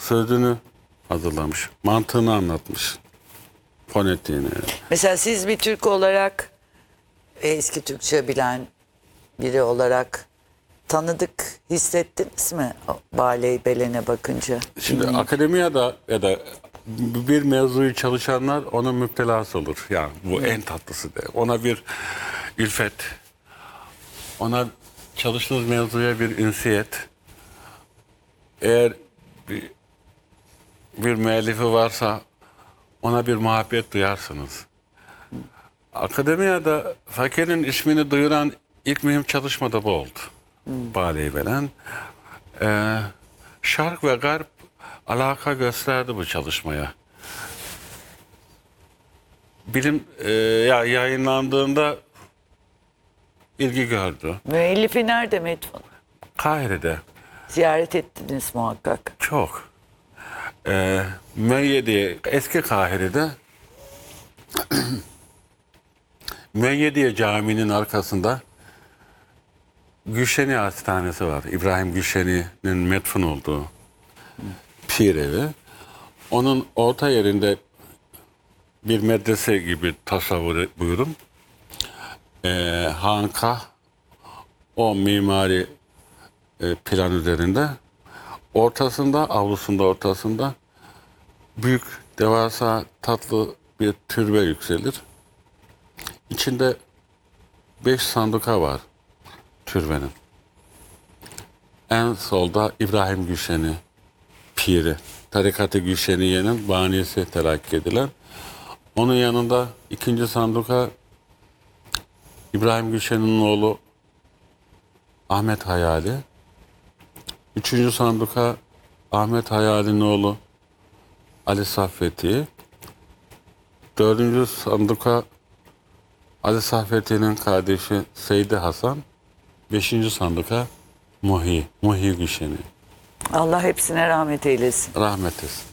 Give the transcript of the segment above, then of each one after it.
sözünü hazırlamış. Mantığını anlatmış. Fonetiğini. Mesela siz bir Türk olarak, eski Türkçe bilen biri olarak tanıdık hissettiniz mi Bale Belen'e bakınca? Şimdi akademiyada ya da bir mevzuyu çalışanlar onun müptelası olur. Yani bu en tatlısı de. Ona bir ülfet, ona çalıştığınız mevzuya bir ünsiyet. Eğer bir müellifi varsa ona bir muhabbet duyarsınız. Akademiyada fakirin ismini duyuran ilk mühim çalışma da bu oldu. Bale Belen. Şark ve Garp alaka gösterdi bu çalışmaya. Bilim yayınlandığında ilgi gördü. Müellifi nerede Metfun? Kahire'de Ziyaret ettiniz muhakkak. çok. Müeyyediye, eski Kahire'de Müeyyediye Camii'nin arkasında Gülşeni Hastanesi var. İbrahim Gülşeni'nin metfun olduğu pir evi. Onun orta yerinde bir medrese gibi tasavvur buyurun. Hankah o mimari plan üzerinde ortasında, avlusunda ortasında büyük, devasa, tatlı bir türbe yükselir. İçinde 5 sanduka var türbenin. En solda İbrahim Gülşeni piri, Tarikat-ı Gülşeniye'nin banisi telakki edilen. Onun yanında ikinci sanduka İbrahim Gülşen'in oğlu Ahmet Hayali. Üçüncü sanduka Ahmet Hayali'nin oğlu Ali Saffeti. Dördüncü sanduka Ali Saffeti'nin kardeşi Seydi Hasan. Beşinci sanduka Muhi Gülşeni. Allah hepsine rahmet eylesin. Rahmet etsin.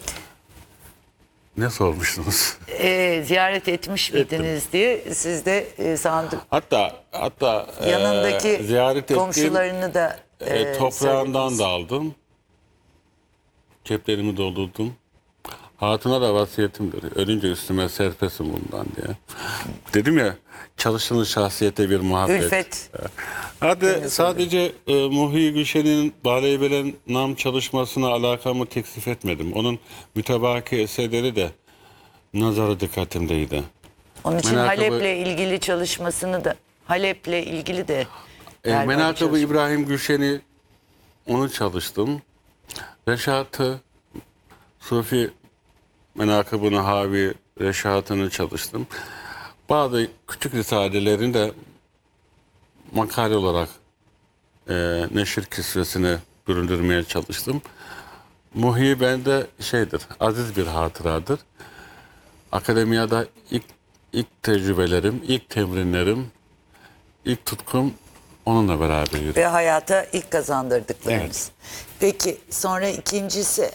Ne sormuştunuz? Ziyaret etmiş miydiniz diye siz de sandık. Hatta Yanındaki ziyaret ettiğim komşularını da toprağından söylediniz. da aldım. Ceplerimi doldurdum. Hatuna da vasiyetimdir. Ölünce üstüme serpesin bundan diye. Dedim ya, çalıştığınız şahsiyete bir muhabbet. Ülfet. Hadi sadece Muhi Gülşen'in Bale Belen nam çalışmasına alakamı teksif etmedim. Onun mütebaki eserleri de nazarı dikkatimdeydi. Onun için Menakıb-ı- Halep'le ilgili çalışmasını da Halep'le ilgili de galiba bir Menakıb-ı çalışma. İbrahim Gülşen'i onu çalıştım. Reşat-ı Sufi menakıbını havi reşatını çalıştım. Bazı küçük risalelerini de makale olarak neşir kisvesine büründürmeye çalıştım. Muhi bende aziz bir hatıradır. Akademiyada ilk tecrübelerim, ilk temrinlerim, ilk tutkum onunla beraber yürüdü. Ve hayata ilk kazandırdıklarınız. Peki sonra ikincisi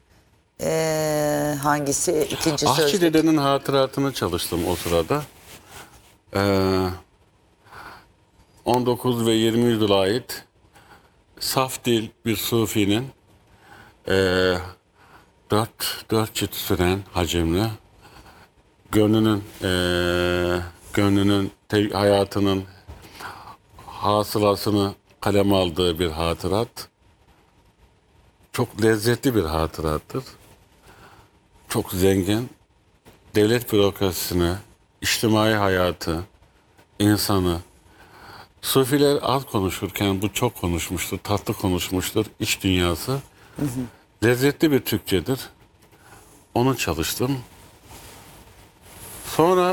hangisi? İkinci Ahçı sözlük. dedenin hatıratını çalıştım o sırada. 19 ve 20 yüzyıla ait saf dil bir sufinin dört cilt süren hacimli gönlünün hayatının hasılasını kaleme aldığı bir hatırat. Çok lezzetli bir hatırattır. Çok zengin. Devlet bürokrasisini, içtimai hayatı, insanı. Sufiler az konuşurken bu çok konuşmuştur, tatlı konuşmuştur. İç dünyası. Lezzetli bir Türkçedir. Onu çalıştım. Sonra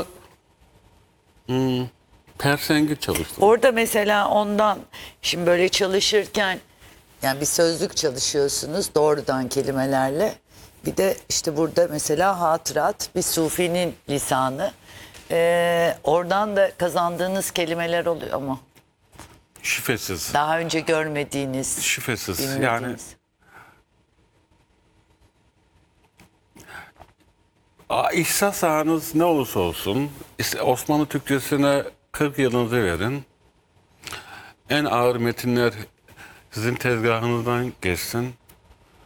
Persengi çalıştım. Orada mesela ondan şimdi böyle çalışırken yani bir sözlük çalışıyorsunuz doğrudan kelimelerle. Bir de işte burada mesela hatırat bir sufinin lisanı. Oradan da kazandığınız kelimeler oluyor mu? Şifesiz. Daha önce görmediğiniz, Şifesiz. bilmediğiniz. Yani ihsas sahanız ne olursa olsun, Osmanlı Türkçesine 40 yılınızı verin. En ağır metinler sizin tezgahınızdan geçsin.